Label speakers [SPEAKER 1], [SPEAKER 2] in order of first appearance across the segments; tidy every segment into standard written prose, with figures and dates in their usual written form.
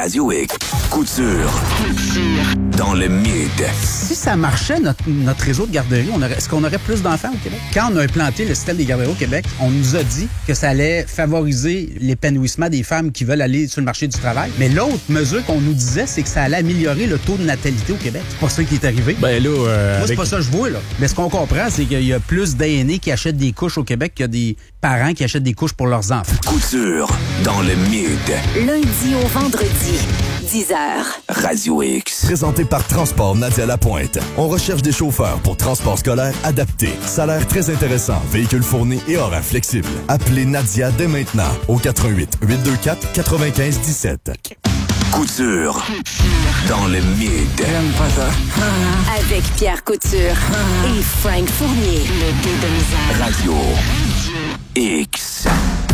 [SPEAKER 1] Radio X. Couture. Dans le mid.
[SPEAKER 2] Si ça marchait, notre réseau de garderies, est-ce qu'on aurait plus d'enfants au Québec? Quand on a implanté le système des garderies au Québec, on nous a dit que ça allait favoriser l'épanouissement des femmes qui veulent aller sur le marché du travail. Mais l'autre mesure qu'on nous disait, c'est que ça allait améliorer le taux de natalité au Québec. C'est pas ça qui est arrivé.
[SPEAKER 3] Ben là,
[SPEAKER 2] moi, c'est pas ça que je vois, là. Mais ce qu'on comprend, c'est qu'il y a plus d'aînés qui achètent des couches au Québec qu'il y a des parents qui achètent des couches pour leurs enfants.
[SPEAKER 1] Couture. Dans le mid.
[SPEAKER 4] Lundi au vendredi, 10h.
[SPEAKER 1] Radio X.
[SPEAKER 5] Présenté par Transport Nadia Lapointe. On recherche des chauffeurs pour transport scolaire adapté. Salaire très intéressant, véhicule fourni et horaire flexible. Appelez Nadia dès maintenant au 88 824 95 17.
[SPEAKER 1] Couture. Dans le mid.
[SPEAKER 4] Avec Pierre Couture et Frank Fournier. Le deux de misère.
[SPEAKER 1] Radio X.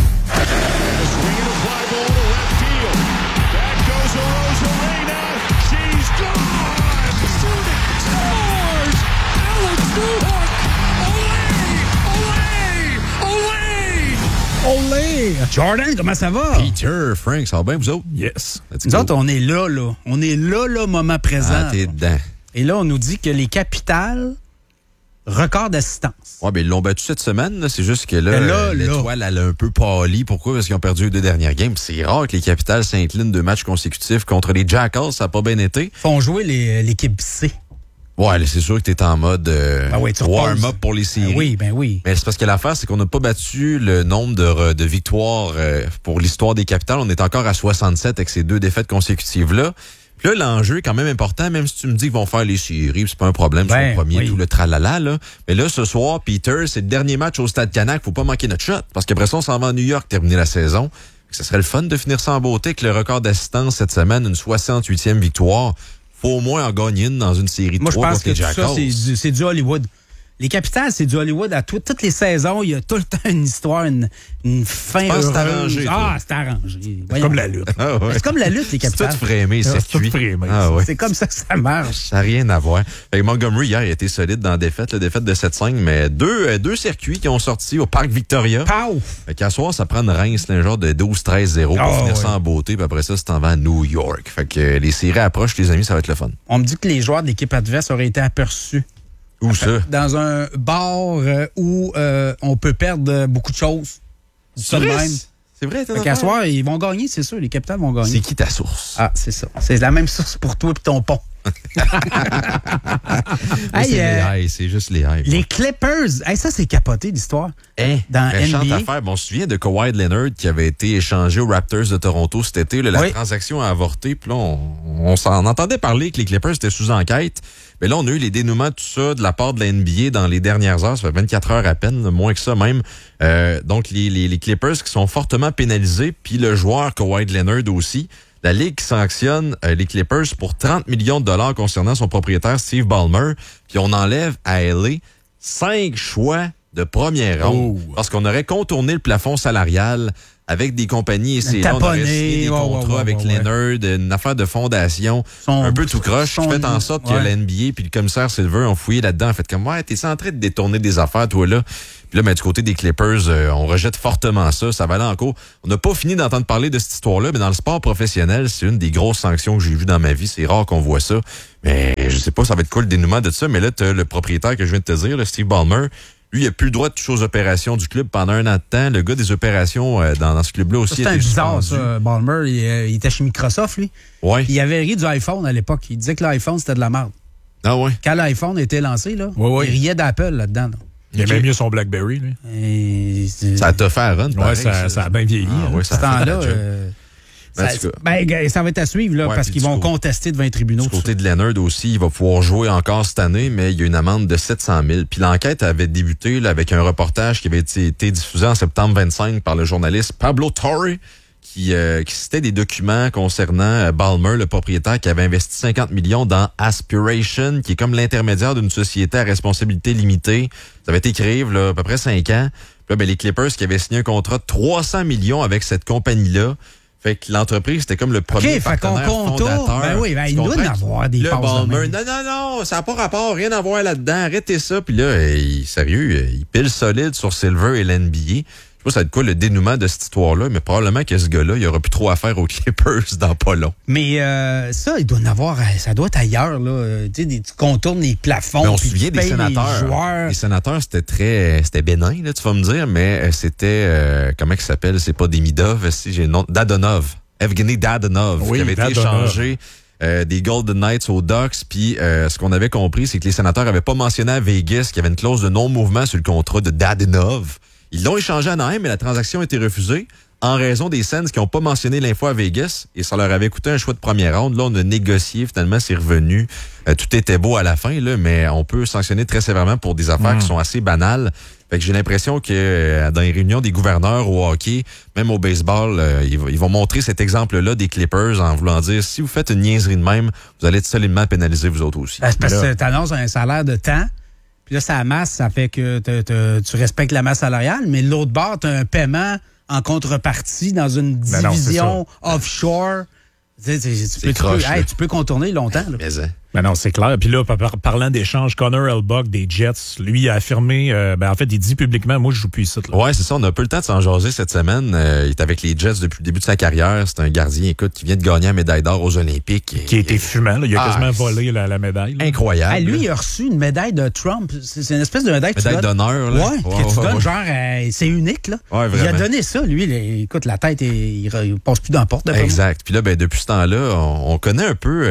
[SPEAKER 2] Olé! Jordan, comment ça va?
[SPEAKER 6] Peter, Frank, ça va bien, vous autres?
[SPEAKER 3] yes.
[SPEAKER 2] Nous autres, on est là. On est là, moment présent.
[SPEAKER 6] Ah, t'es dedans.
[SPEAKER 2] Et là, on nous dit que les capitales, record d'assistance.
[SPEAKER 6] Ouais, ben ils l'ont battu cette semaine, là. C'est juste que
[SPEAKER 2] Mais
[SPEAKER 6] là, l'étoile, elle a un peu pâli. Pourquoi? Parce qu'ils ont perdu les 2 dernières games. C'est rare que les capitales s'inclinent 2 matchs consécutifs contre les Jackals. Ça n'a pas bien été.
[SPEAKER 2] Font jouer l'équipe C.
[SPEAKER 6] Ouais, là, c'est sûr que t'es en mode warm-up pour les séries.
[SPEAKER 2] Ben oui.
[SPEAKER 6] Mais c'est parce que l'affaire, c'est qu'on n'a pas battu le nombre de victoires pour l'histoire des capitales. On est encore à 67 avec ces 2 défaites consécutives-là. Puis là, l'enjeu est quand même important, même si tu me dis qu'ils vont faire les séries, c'est pas un problème, c'est le premier, tout le tralala, là. Mais là, ce soir, Peter, c'est le dernier match au Stade Canac, faut pas manquer notre shot, parce qu'après ça, on s'en va à New York terminer la saison. Ce serait le fun de finir ça en beauté avec le record d'assistance cette semaine, une 68e victoire. Faut au moins en gagner une dans une série de 3
[SPEAKER 2] Moi, je pense
[SPEAKER 6] contre les
[SPEAKER 2] que tout
[SPEAKER 6] Jackals.
[SPEAKER 2] ça, c'est du Hollywood. Les capitales, c'est du Hollywood. À toutes les saisons, il y a tout le temps une histoire, une fin heureuse.
[SPEAKER 6] C'est arrangé.
[SPEAKER 2] C'est arrangé.
[SPEAKER 3] C'est comme la lutte.
[SPEAKER 6] Ah ouais.
[SPEAKER 2] C'est comme la lutte, les capitales.
[SPEAKER 6] C'est tout frémé,
[SPEAKER 3] C'est
[SPEAKER 6] circuit.
[SPEAKER 3] tout frémé.
[SPEAKER 6] Ah ouais.
[SPEAKER 2] C'est comme ça que ça marche.
[SPEAKER 6] Ça n'a rien à voir. Fait que Montgomery, hier, il a été solide dans la défaite de 7-5, mais deux circuits qui ont sorti au Parc Victoria.
[SPEAKER 2] Pow!
[SPEAKER 6] Fait qu'à soir, ça prend une Reims, un genre de 12-13-0 pour finir ça en beauté, puis après ça, c'est en va à New York. Fait que les séries approchent, les amis, ça va être le fun.
[SPEAKER 2] On me dit que les joueurs de l'équipe adverse auraient été aperçus.
[SPEAKER 6] Où ça?
[SPEAKER 2] Dans un bar où on peut perdre beaucoup de choses.
[SPEAKER 6] C'est vrai? C'est vrai,
[SPEAKER 2] Fait qu'à soir, ils vont gagner, c'est sûr. Les capitales vont gagner.
[SPEAKER 6] C'est qui ta source?
[SPEAKER 2] Ah, c'est ça. C'est la même source pour toi et ton pont.
[SPEAKER 6] C'est juste les highs.
[SPEAKER 2] Les Clippers. Hey, ça, c'est capoté, l'histoire. Dans
[SPEAKER 6] méchante
[SPEAKER 2] NBA.
[SPEAKER 6] affaire. Bon, on se souvient de Kawhi Leonard qui avait été échangé aux Raptors de Toronto cet été. Là, la transaction a avorté. Puis là, on s'en entendait parler que les Clippers étaient sous enquête. Mais là, on a eu les dénouements de tout ça de la part de la NBA dans les dernières heures. Ça fait 24 heures à peine, moins que ça même. Donc, les Clippers qui sont fortement pénalisés. Puis le joueur Kawhi Leonard aussi. La Ligue sanctionne les Clippers pour 30 millions de dollars concernant son propriétaire Steve Ballmer. Puis on enlève à LA 5 choix de première ronde parce qu'on aurait contourné le plafond salarial avec des compagnies et c'est là, on aurait signé des contrats avec Leonard, une affaire de fondation, un peu tout croche. Fait en sorte que la NBA puis le commissaire Silver ont fouillé là-dedans. En fait comme, t'es en train de détourner des affaires, toi, là. Puis là, ben, du côté des Clippers, on rejette fortement ça. Ça va aller en cours. On n'a pas fini d'entendre parler de cette histoire-là, mais dans le sport professionnel, c'est une des grosses sanctions que j'ai vues dans ma vie. C'est rare qu'on voit ça. Mais je sais pas, ça va être quoi le dénouement de ça. Mais là, t'as le propriétaire que je viens de te dire, là, Steve Ballmer. Lui, il n'a plus le droit de toucher aux opérations du club pendant un an de temps. Le gars des opérations dans ce club-là aussi.
[SPEAKER 2] C'était bizarre, ça. Ballmer, il était chez Microsoft, lui.
[SPEAKER 6] Ouais.
[SPEAKER 2] Il avait ri du iPhone à l'époque. Il disait que l'iPhone, c'était de la merde.
[SPEAKER 6] Ah ouais?
[SPEAKER 2] Quand l'iPhone était lancé, là, il riait d'Apple là-dedans. Là.
[SPEAKER 3] Il aimait mieux son BlackBerry, lui.
[SPEAKER 6] Ça t'a fait à run,
[SPEAKER 3] pareil, ça a bien vieilli.
[SPEAKER 2] Ce temps-là, ça va être à suivre, là, parce qu'ils vont contester devant les tribunaux.
[SPEAKER 6] Du côté de Leonard aussi, il va pouvoir jouer encore cette année, mais il y a une amende de 700 000. Puis l'enquête avait débuté là, avec un reportage qui avait été diffusé en septembre 25 par le journaliste Pablo Torre, qui citait des documents concernant Ballmer, le propriétaire, qui avait investi 50 millions dans Aspiration, qui est comme l'intermédiaire d'une société à responsabilité limitée. Ça avait été créé là, à peu près 5 ans. Puis là, les Clippers qui avaient signé un contrat de 300 millions avec cette compagnie-là. Fait que l'entreprise, c'était comme le premier partenaire fondateur.
[SPEAKER 2] Ben oui, il doit y avoir des passes
[SPEAKER 6] Ballmer, non, ça n'a pas rapport, rien à voir là-dedans, arrêtez ça. Puis là, sérieux, il pile solide sur Silver et l'NBA. Je sais pas ça va être quoi le dénouement de cette histoire-là, mais probablement que ce gars-là, il aura plus trop à faire aux Clippers dans pas long.
[SPEAKER 2] Mais ça, il doit en avoir, ça doit être ailleurs, là. Tu sais, tu contournes les plafonds.
[SPEAKER 6] Mais on se souvient des sénateurs. Les sénateurs, c'était bénin, là, tu vas me dire, mais c'était, comment il s'appelle? C'est pas Demidov, j'ai le nom, Dadonov. Evgeny Dadonov, qui avait été échangé des Golden Knights aux Ducks. Puis ce qu'on avait compris, c'est que les sénateurs n'avaient pas mentionné à Vegas qu'il y avait une clause de non-mouvement sur le contrat de Dadonov. Ils l'ont échangé à Anaheim, mais la transaction a été refusée en raison des Sens qui n'ont pas mentionné l'info à Vegas. Et ça leur avait coûté un choix de première ronde. Là, on a négocié. Finalement, c'est revenu. Tout était beau à la fin, là, mais on peut sanctionner très sévèrement pour des affaires qui sont assez banales. Fait que j'ai l'impression que dans les réunions des gouverneurs au hockey, même au baseball, ils vont montrer cet exemple-là des Clippers en voulant dire, si vous faites une niaiserie de même, vous allez être solidement pénalisé vous autres aussi.
[SPEAKER 2] Parce que tu annonces un salaire de temps, puis là, ça masse, ça fait que tu respectes la masse salariale, mais l'autre bord, tu as un paiement en contrepartie dans une division offshore. Tu peux contourner longtemps. Là.
[SPEAKER 3] Ben non, c'est clair. Puis là, parlant d'échange, Connor Hellebuyck des Jets, lui a affirmé, en fait, il dit publiquement, moi, je joue plus ici. Là.
[SPEAKER 6] Ouais, c'est ça. On a un peu le temps de s'en jaser cette semaine. Il est avec les Jets depuis le début de sa carrière. C'est un gardien, écoute, qui vient de gagner la médaille d'or aux Olympiques.
[SPEAKER 3] Qui a été fumant. Là. Il a quasiment volé la médaille. Là.
[SPEAKER 6] Incroyable.
[SPEAKER 2] Lui, il a reçu une médaille de Trump. C'est une espèce de médaille que tu donnes.
[SPEAKER 6] D'honneur. Là.
[SPEAKER 2] Ouais, que tu donnes, genre, c'est unique. Là.
[SPEAKER 6] Ouais,
[SPEAKER 2] il a donné ça, lui. Écoute, la tête, il passe plus dans la porte.
[SPEAKER 6] Exact. Puis là, depuis ce temps-là, on connaît un peu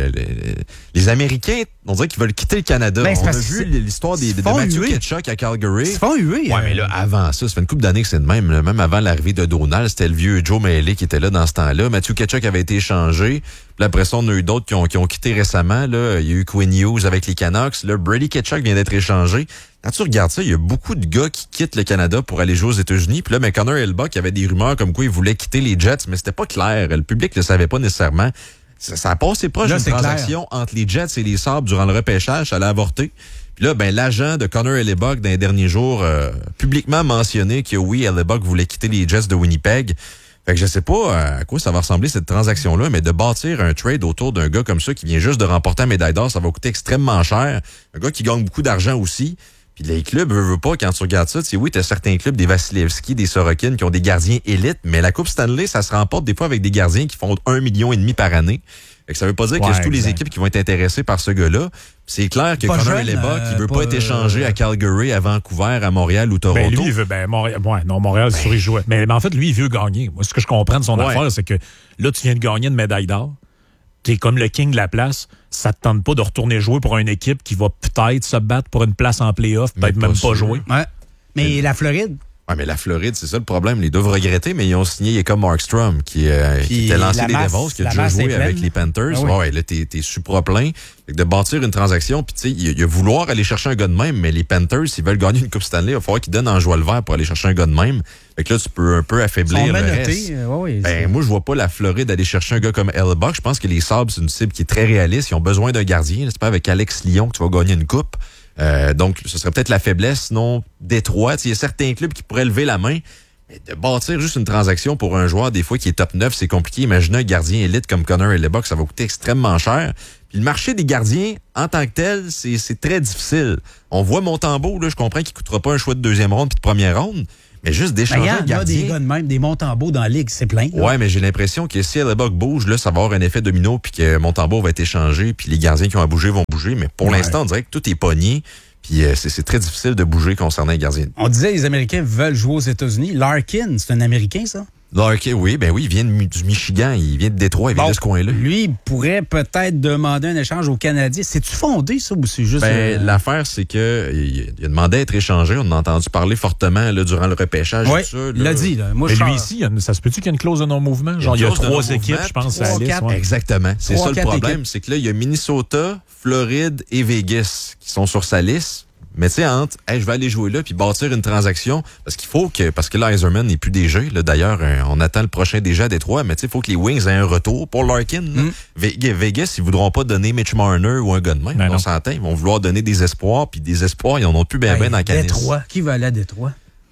[SPEAKER 6] les Américains. On dirait qu'ils veulent quitter le Canada. On a vu l'histoire de Matthew Tkachuk à Calgary.
[SPEAKER 2] Ils se font huer.
[SPEAKER 6] Ouais, mais là, avant ça fait une couple d'années que c'est de même. Là, même avant l'arrivée de Donald, c'était le vieux Joe Maillet qui était là dans ce temps-là. Matthew Tkachuk avait été échangé. Puis après ça, on a eu d'autres qui ont quitté récemment. Là. Il y a eu Quinn Hughes avec les Canucks. Là, Brady Tkachuk vient d'être échangé. Quand tu regardes ça, il y a beaucoup de gars qui quittent le Canada pour aller jouer aux États-Unis. Puis là, Connor Hellebuyck, il y avait des rumeurs comme quoi il voulait quitter les Jets, mais c'était pas clair. Le public ne le savait pas nécessairement. Ça a passé proche d'une transaction entre les Jets et les Sabres durant le repêchage. Ça allait avorter. Puis là, l'agent de Connor Hellebuyck, dans les derniers jours, publiquement mentionné que oui, Hellebuyck voulait quitter les Jets de Winnipeg. Fait que je sais pas à quoi ça va ressembler cette transaction-là, mais de bâtir un trade autour d'un gars comme ça qui vient juste de remporter la médaille d'or, ça va coûter extrêmement cher. Un gars qui gagne beaucoup d'argent aussi. Puis les clubs veulent pas, quand tu regardes ça, tu sais, oui, t'as certains clubs, des Vasilevski, des Sorokin, qui ont des gardiens élites, mais la Coupe Stanley, ça se remporte des fois avec des gardiens qui font 1,5 million par année. Fait que ça veut pas dire que c'est toutes les équipes qui vont être intéressées par ce gars-là. C'est clair que Connor Hellebuyck, il veut pas être échangé à Calgary, à Vancouver, à Montréal ou Toronto.
[SPEAKER 3] Lui, il veut, Montréal, Montréal, c'est sûr, il jouait. Mais en fait, lui, il veut gagner. Moi, ce que je comprends de son affaire, c'est que là, tu viens de gagner une médaille d'or. T'es comme le king de la place, ça te tente pas de retourner jouer pour une équipe qui va peut-être se battre pour une place en play-off, peut-être même pas jouer.
[SPEAKER 2] Ouais. Mais la Floride?
[SPEAKER 6] Ouais, mais la Floride, c'est ça le problème. Ils doivent regretter, mais ils ont signé Jacob Markstrom, qui était lancé des Devils, qui a déjà joué avec les Panthers. Ah oui. Là, t'es supra plein. De bâtir une transaction, puis tu sais, il a vouloir aller chercher un gars de même, mais les Panthers, s'ils veulent gagner une Coupe Stanley, il va falloir qu'ils donnent en joie le vert pour aller chercher un gars de même. Fait que là, tu peux un peu affaiblir le reste. Moi, je vois pas la Floride aller chercher un gars comme Hellebuyck. Je pense que les Sabres, c'est une cible qui est très réaliste. Ils ont besoin d'un gardien. C'est pas avec Alex Lyon que tu vas gagner une coupe. Donc, ce serait peut-être la faiblesse, sinon Détroit. Il y a certains clubs qui pourraient lever la main, mais de bâtir juste une transaction pour un joueur, des fois, qui est top 9, c'est compliqué. Imaginez un gardien élite comme Connor Hellebuyck, ça va coûter extrêmement cher. Puis le marché des gardiens, en tant que tel, c'est très difficile. On voit Montembeault, là, je comprends qu'il coûtera pas un choix de deuxième ronde puis de première ronde, mais juste d'échanger un gardien.
[SPEAKER 2] Il y a des gars de même, des Montembeault dans la ligue, c'est plein. Là.
[SPEAKER 6] Ouais, mais j'ai l'impression que si Hellebuyck bouge, là, ça va avoir un effet domino puis que Montembeault va être échangé puis les gardiens qui ont à bouger vont bouger. Mais pour l'instant, on dirait que tout est pogné. Puis c'est très difficile de bouger concernant les gardiens.
[SPEAKER 2] On disait que les Américains veulent jouer aux États-Unis. Larkin, c'est un Américain, ça?
[SPEAKER 6] Larkin, oui, il vient du Michigan, il vient de Détroit, il vient de ce coin-là.
[SPEAKER 2] Lui, il pourrait peut-être demander un échange aux Canadiens. C'est-tu fondé, ça, ou c'est juste...
[SPEAKER 6] L'affaire, c'est que il a demandé à être échangé. On a entendu parler fortement là, durant le repêchage.
[SPEAKER 2] Oui,
[SPEAKER 6] tout ça,
[SPEAKER 2] il l'a dit. Là. Moi,
[SPEAKER 3] mais lui ici, ça se peut-tu qu'il y a une clause de non-mouvement? Genre, il y a 3 équipes, je pense, à la liste.
[SPEAKER 6] Exactement. C'est ça le problème, c'est que là, il y a Minnesota, Floride et Vegas qui sont sur sa liste. Mais tu sais, entre, je vais aller jouer là puis bâtir une transaction, parce que là, Yzerman n'est plus DG. Là, d'ailleurs, on attend le prochain DG à Détroit, mais tu sais, il faut que les Wings aient un retour pour Larkin. Vegas, ils voudront pas donner Mitch Marner ou un gars de même. On s'entend, ils vont vouloir donner des espoirs, puis des espoirs, ils en ont plus ben dans la canisse.
[SPEAKER 2] Détroit, qui va aller à Détroit?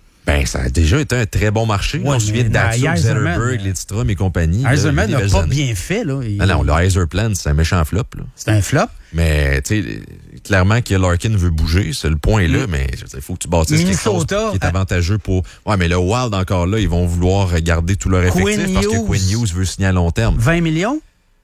[SPEAKER 6] Ça a déjà été un très bon marché. On se souvient de Datsuk, Zetterberg, Lidstrom et compagnie.
[SPEAKER 2] Yzerman n'a pas bien fait. Là.
[SPEAKER 6] Non, le Yzerplan, c'est un méchant flop. Là.
[SPEAKER 2] C'est un flop?
[SPEAKER 6] Mais, tu sais, clairement que Larkin veut bouger, c'est le point là, mais il faut que tu bâtisses quelque chose qui est avantageux pour... Ouais, mais le Wild, encore là, ils vont vouloir garder tout leur effectif parce que Quinn Hughes veut signer à long terme.
[SPEAKER 2] 20 millions?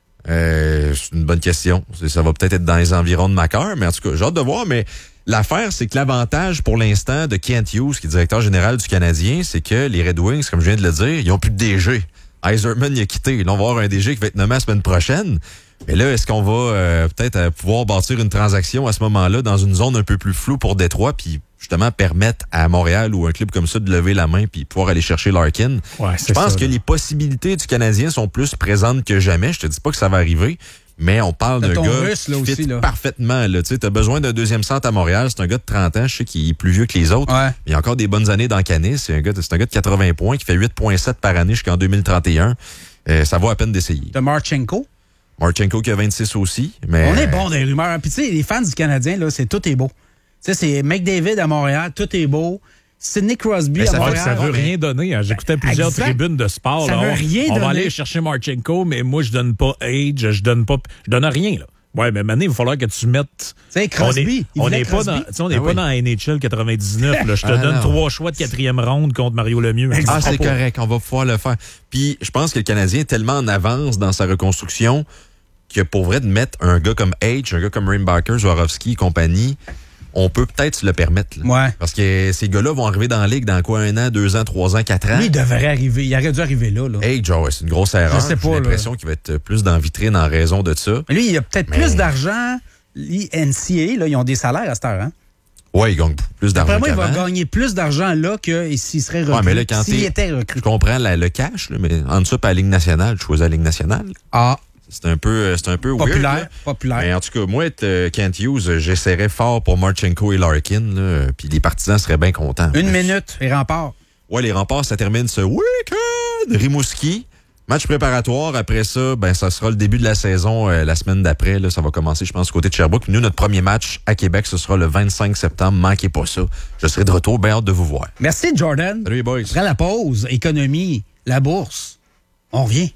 [SPEAKER 6] C'est une bonne question. Ça va peut-être être dans les environs de ma cœur, mais en tout cas, j'ai hâte de voir, mais l'affaire, c'est que l'avantage pour l'instant de Kent Hughes, qui est directeur général du Canadien, c'est que les Red Wings, comme je viens de le dire, ils n'ont plus de DG. Yzerman, il a quitté. Là, on va avoir un DG qui va être nommé la semaine prochaine. Mais là, est-ce qu'on va peut-être pouvoir bâtir une transaction à ce moment-là dans une zone un peu plus floue pour Détroit, puis justement permettre à Montréal ou un club comme ça de lever la main puis pouvoir aller chercher Larkin?
[SPEAKER 3] Ouais,
[SPEAKER 6] je pense que les possibilités du Canadien sont plus présentes que jamais. Je te dis pas que ça va arriver, mais on parle d'un gars qui fit parfaitement. Tu as besoin d'un deuxième centre à Montréal. C'est un gars de 30 ans. Je sais qu'il est plus vieux que les autres.
[SPEAKER 2] Ouais.
[SPEAKER 6] Il y a encore des bonnes années dans Canis. C'est un gars de 80 points qui fait 8,7 par année jusqu'en 2031. Ça vaut à peine d'essayer.
[SPEAKER 2] De Marchenko
[SPEAKER 6] qui a 26 aussi. Mais...
[SPEAKER 2] On est bon dans les rumeurs. Puis tu sais, les fans du Canadien, là, tout est beau. Tu sais, c'est McDavid à Montréal, tout est beau. Sidney Crosby à Montréal.
[SPEAKER 3] Ça veut rien donner. Hein. J'écoutais plusieurs tribunes de sport.
[SPEAKER 2] Ça veut rien donner.
[SPEAKER 3] On va aller chercher Marchenko, mais moi, je donne pas Age, je donne rien, là. Ouais, mais maintenant, il va falloir que tu mettes...
[SPEAKER 2] Tu sais, Crosby.
[SPEAKER 3] On n'est pas dans NHL 99. Là. Je te donne 3 choix de 4e ronde contre Mario Lemieux.
[SPEAKER 6] Ah, c'est correct. On va pouvoir le faire. Puis, je pense que le Canadien est tellement en avance dans sa reconstruction que pour vrai, de mettre un gars comme H, un gars comme Rimbacher, Swarovski et compagnie, on peut peut-être se le permettre. Là.
[SPEAKER 2] Ouais.
[SPEAKER 6] Parce que ces gars-là vont arriver dans la ligue dans quoi, 1 an, 2 ans, 3 ans, 4 ans?
[SPEAKER 2] Lui, il devrait arriver. Il aurait dû arriver là.
[SPEAKER 6] Hey, Joe, c'est une grosse erreur.
[SPEAKER 2] Je sais pas.
[SPEAKER 6] J'ai l'impression qu'il va être plus dans la vitrine en raison de ça.
[SPEAKER 2] Mais lui, il a peut-être plus d'argent. NCAA, là, ils ont des salaires à cette heure, hein?
[SPEAKER 6] Oui, il gagne plus d'argent.
[SPEAKER 2] Après moi, il va gagner plus d'argent là que s'il serait recruté.
[SPEAKER 6] Ouais, mais là, quand
[SPEAKER 2] s'il était recruté.
[SPEAKER 6] Je comprends le cash, là, mais en dessous, pas la Ligue nationale, je choisis la Ligue nationale.
[SPEAKER 2] Ah.
[SPEAKER 6] C'est un peu
[SPEAKER 2] populaire,
[SPEAKER 6] weird. Mais en tout cas, moi, être Kent Hughes, j'essaierais fort pour Marchenko et Larkin, puis les partisans seraient bien contents.
[SPEAKER 2] Une minute, les remparts.
[SPEAKER 6] Ouais, les remparts, ça termine ce week-end. Rimouski, match préparatoire. Après ça, ça sera le début de la saison la semaine d'après. Là, ça va commencer, je pense, du côté de Sherbrooke. Puis nous, notre premier match à Québec, ce sera le 25 septembre. Manquez pas ça. Je serai de retour, bien hâte de vous voir.
[SPEAKER 2] Merci, Jordan.
[SPEAKER 6] Salut les boys.
[SPEAKER 2] Après la pause, économie, la bourse. On revient.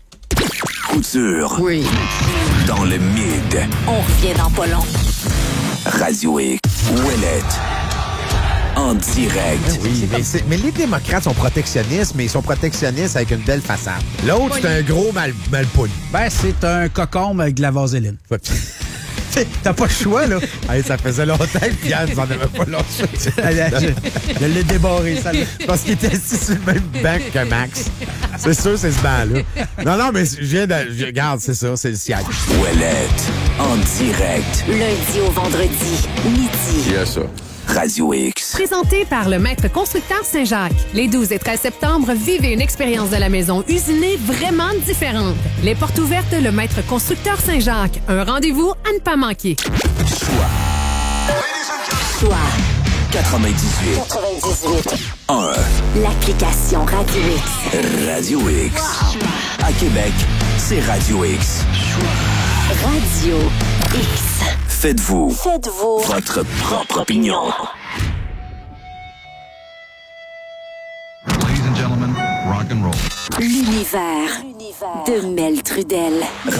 [SPEAKER 1] Couture.
[SPEAKER 4] Oui.
[SPEAKER 1] Dans le mid.
[SPEAKER 4] On revient dans pas long.
[SPEAKER 1] Radio X. Ouellette. En direct.
[SPEAKER 7] Oui, mais les démocrates sont protectionnistes, mais ils sont protectionnistes avec une belle façade. L'autre, c'est un gros malpoule.
[SPEAKER 2] C'est un cocombe avec de la vaseline. T'as pas le choix, là.
[SPEAKER 7] Hey, ça faisait longtemps que Yann n'en avait pas lâché.
[SPEAKER 2] Je l'ai débarré, ça.
[SPEAKER 7] Parce qu'il était assis sur le même banc que Max. C'est sûr, c'est ce banc-là. Non, mais regarde, c'est ça, c'est le siège.
[SPEAKER 1] Ouellette. En direct.
[SPEAKER 4] Lundi au vendredi, midi.
[SPEAKER 6] Il y a ça.
[SPEAKER 1] Radio X.
[SPEAKER 8] Présenté par le Maître Constructeur Saint-Jacques. Les 12 et 13 septembre, vivez une expérience de la maison usinée vraiment différente. Les portes ouvertes, le Maître Constructeur Saint-Jacques. Un rendez-vous à ne pas manquer.
[SPEAKER 4] Choix
[SPEAKER 1] 98. 1.
[SPEAKER 4] L'application Radio X.
[SPEAKER 1] Radio X. Wow. À Québec, c'est Radio X.
[SPEAKER 4] Radio X.
[SPEAKER 1] Faites-vous
[SPEAKER 4] votre
[SPEAKER 1] propre opinion.
[SPEAKER 9] Ladies and gentlemen, rock and roll.
[SPEAKER 4] L'univers de Mel Trudel.